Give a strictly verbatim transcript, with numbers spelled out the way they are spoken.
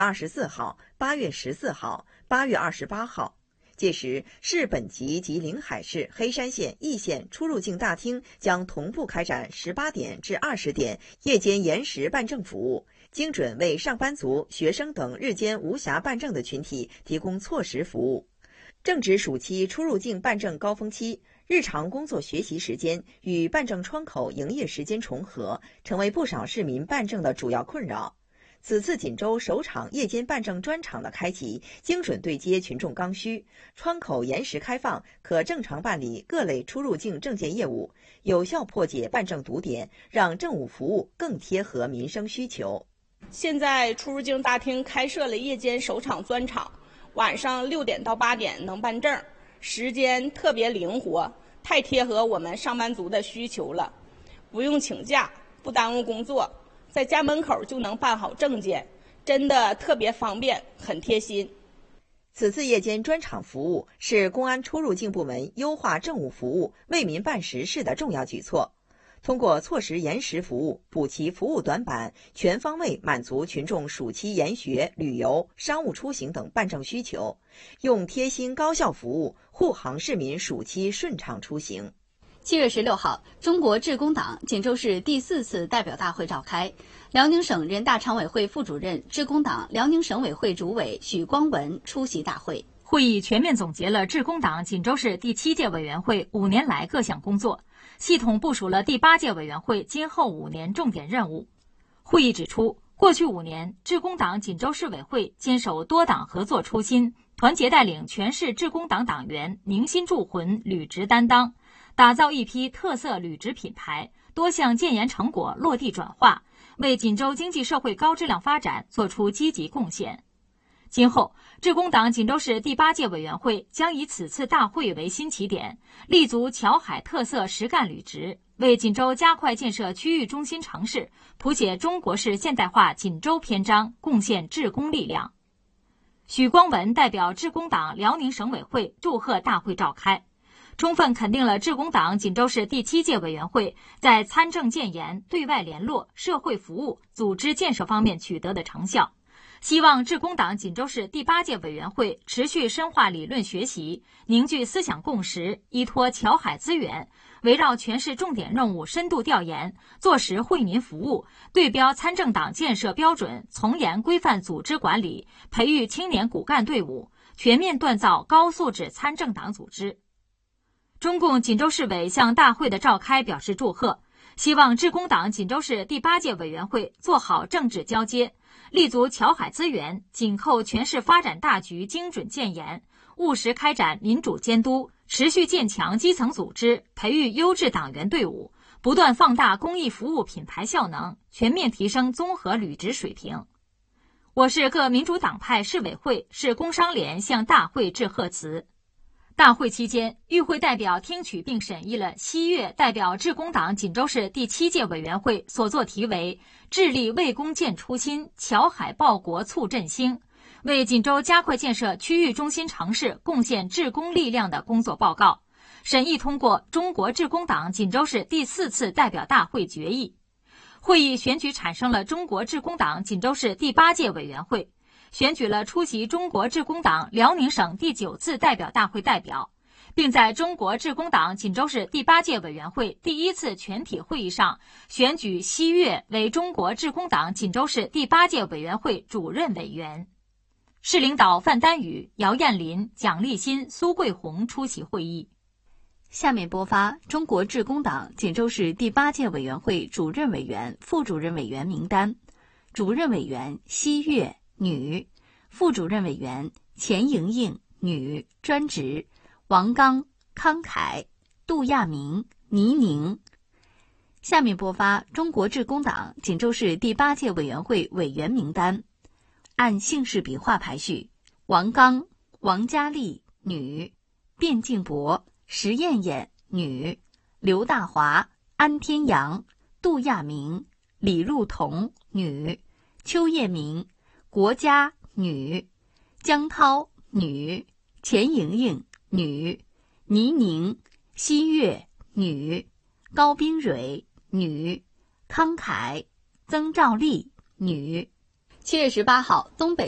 二十四号、八月十四号、八月二十八号。届时，市本级及临海市、黑山县、易县出入境大厅将同步开展十八点至二十点夜间延时办证服务，精准为上班族、学生等日间无暇办证的群体提供错时服务。正值暑期出入境办证高峰期，日常工作学习时间与办证窗口营业时间重合，成为不少市民办证的主要困扰。此次锦州首场夜间办证专场的开启，精准对接群众刚需，窗口延时开放，可正常办理各类出入境证件业务，有效破解办证堵点，让政务服务更贴合民生需求。 现在出入境大厅开设了夜间首场专场，晚上六点到八点能办证，时间特别灵活，太贴合我们上班族的需求了，不用请假，不耽误工作。在家门口就能办好证件，真的特别方便，很贴心。 此次夜间专场服务是公安出入境部门优化政务服务、为民办实事的重要举措。通过错时延时服务，补齐服务短板，全方位满足群众暑期研学、旅游、商务出行等办证需求，用贴心高效服务护航市民暑期顺畅出行。 七月十六号，中国致公党锦州市第四次代表大会召开，辽宁省人大常委会副主任、致公党辽宁省委会主委许光文出席大会。 会议全面总结了致公党锦州市第七届委员会五年来各项工作，系统部署了第八届委员会今后五年重点任务。会议指出，过去五年，致公党锦州市委会坚守多党合作初心，团结带领全市致公党党员凝心铸魂、履职担当，打造一批特色履职品牌，多项建言成果落地转化，为锦州经济社会高质量发展作出积极贡献。今后，致公党锦州市第八届委员会将以此次大会为新起点，立足侨海特色实干履职，为锦州加快建设区域中心城市、谱写中国式现代化锦州篇章贡献致公力量。许光文代表致公党辽宁省委会祝贺大会召开，充分肯定了致公党锦州市第七届委员会在参政建言、对外联络、社会服务、组织建设方面取得的成效。希望致公党锦州市第八届委员会持续深化理论学习，凝聚思想共识，依托侨海资源，围绕全市重点任务深度调研，做实惠民服务，对标参政党建设标准，从严规范组织管理，培育青年骨干队伍，全面锻造高素质参政党组织。中共锦州市委向大会的召开表示祝贺，希望致公党锦州市第八届委员会做好政治交接，立足侨海资源，紧扣全市发展大局精准建言，务实开展民主监督，持续建强基层组织，培育优质党员队伍，不断放大公益服务品牌效能，全面提升综合履职水平。我市各民主党派市委会、市工商联向大会致贺词。大会期间，与会代表听取并审议了西岳代表致公党锦州市第七届委员会所作题为“致力为公建初心，侨海报国促振兴，为锦州加快建设区域中心城市贡献致公力量”的工作报告，审议通过中国致公党锦州市第四次代表大会决议。会议选举产生了中国致公党锦州市第八届委员会，选举了出席中国致公党辽宁省第九次代表大会代表，并在中国致公党锦州市第八届委员会第一次全体会议上选举西岳为中国致公党锦州市第八届委员会主任委员。市领导范丹宇、姚艳林、蒋立新、苏桂红出席会议。 下面播发中国致公党锦州市第八届委员会主任委员、副主任委员名单。主任委员西岳，女；副主任委员钱莹莹，女，专职；王刚、康凯、杜亚明、倪宁。下面播发中国致公党锦州市第八届委员会委员名单，按姓氏笔画排序：王刚、王佳丽，女；卞静博、石艳艳，女；刘大华、安天阳、杜亚明、李路彤，女；邱叶明、国佳，女；江涛，女；钱莹莹，女；倪宁、西岳，女；高冰蕊，女；康凯、曾兆丽，女。七月十八号，东北